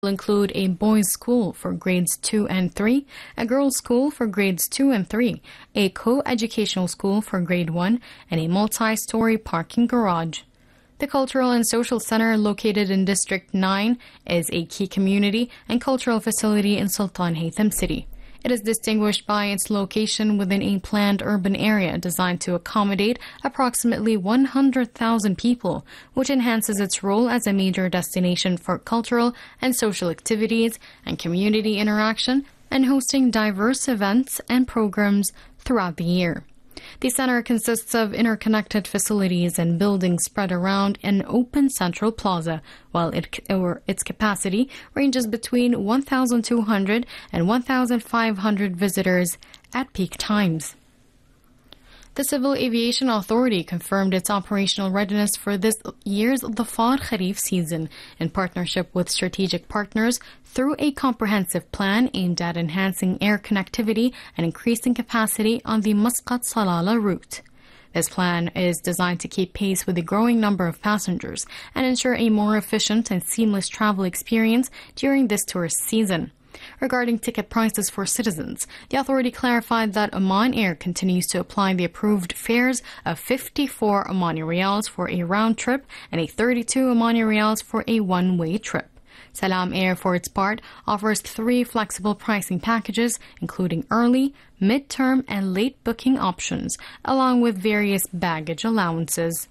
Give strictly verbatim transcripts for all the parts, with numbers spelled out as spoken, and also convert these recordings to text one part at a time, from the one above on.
will include a boys' school for grades two and three, a girls' school for grades two and three, a co-educational school for grade one, and a multi-story parking garage. The Cultural and Social Center, located in District nine, is a key community and cultural facility in Sultan Haytham City. It is distinguished by its location within a planned urban area designed to accommodate approximately one hundred thousand people, which enhances its role as a major destination for cultural and social activities and community interaction, and hosting diverse events and programs throughout the year. The center consists of interconnected facilities and buildings spread around an open central plaza, while it, or its capacity ranges between one thousand two hundred and one thousand five hundred visitors at peak times. The Civil Aviation Authority confirmed its operational readiness for this year's Dhafar Kharif season in partnership with strategic partners through a comprehensive plan aimed at enhancing air connectivity and increasing capacity on the Muscat-Salalah route. This plan is designed to keep pace with the growing number of passengers and ensure a more efficient and seamless travel experience during this tourist season. Regarding ticket prices for citizens, the authority clarified that Oman Air continues to apply the approved fares of fifty-four Omani Riyals for a round trip and a thirty-two Omani Riyals for a one-way trip. Salam Air, for its part, offers three flexible pricing packages, including early, mid-term, and late booking options, along with various baggage allowances.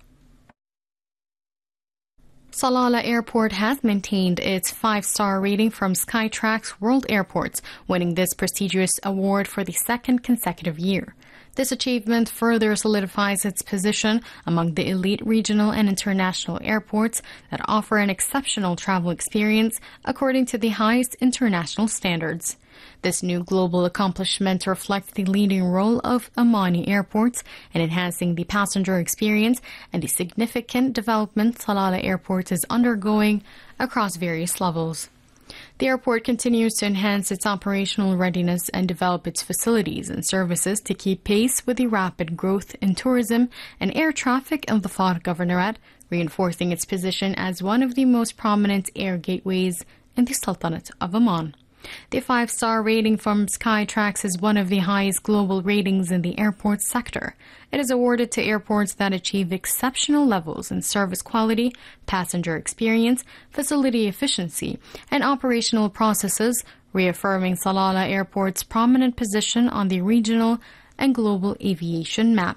Salalah Airport has maintained its five-star rating from Skytrax World Airports, winning this prestigious award for the second consecutive year. This achievement further solidifies its position among the elite regional and international airports that offer an exceptional travel experience according to the highest international standards. This new global accomplishment reflects the leading role of Omani airports in enhancing the passenger experience and the significant development Salalah Airport is undergoing across various levels. The airport continues to enhance its operational readiness and develop its facilities and services to keep pace with the rapid growth in tourism and air traffic in the Dhafar Governorate, reinforcing its position as one of the most prominent air gateways in the Sultanate of Oman. The five-star rating from Skytrax is one of the highest global ratings in the airport sector. It is awarded to airports that achieve exceptional levels in service quality, passenger experience, facility efficiency, and operational processes, reaffirming Salalah Airport's prominent position on the regional and global aviation map.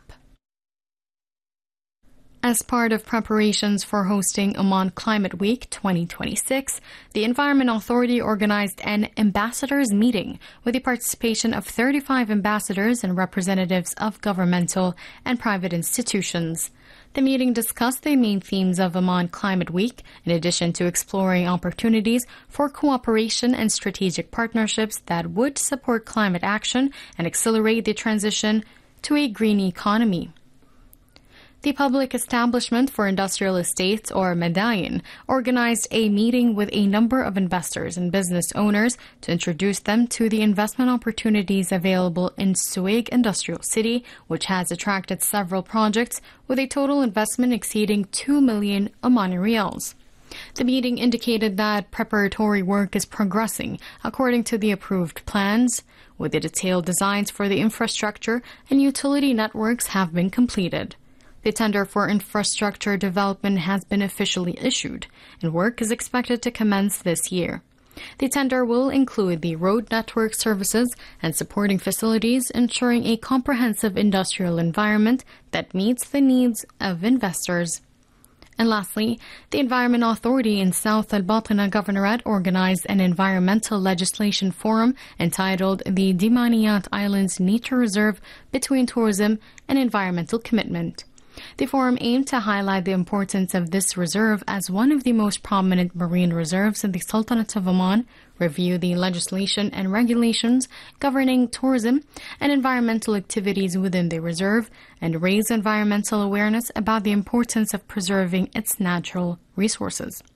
As part of preparations for hosting Oman Climate Week twenty twenty-six, the Environment Authority organized an ambassadors meeting with the participation of thirty-five ambassadors and representatives of governmental and private institutions. The meeting discussed the main themes of Oman Climate Week, in addition to exploring opportunities for cooperation and strategic partnerships that would support climate action and accelerate the transition to a green economy. The Public Establishment for Industrial Estates, or Medayin, organized a meeting with a number of investors and business owners to introduce them to the investment opportunities available in Suwaig Industrial City, which has attracted several projects with a total investment exceeding two million Omani Riyals. The meeting indicated that preparatory work is progressing according to the approved plans, with the detailed designs for the infrastructure and utility networks have been completed. The tender for infrastructure development has been officially issued, and work is expected to commence this year. The tender will include the road network services and supporting facilities, ensuring a comprehensive industrial environment that meets the needs of investors. And lastly, the Environment Authority in South Al Batina Governorate organized an environmental legislation forum entitled the Dimaniyat Islands Nature Reserve Between Tourism and Environmental Commitment. The forum aimed to highlight the importance of this reserve as one of the most prominent marine reserves in the Sultanate of Oman, review the legislation and regulations governing tourism and environmental activities within the reserve, and raise environmental awareness about the importance of preserving its natural resources.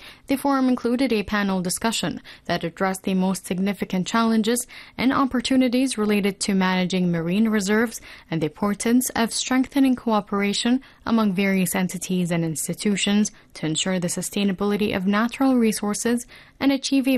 The forum included a panel discussion that addressed the most significant challenges and opportunities related to managing marine reserves and the importance of strengthening cooperation among various entities and institutions to ensure the sustainability of natural resources and achieve a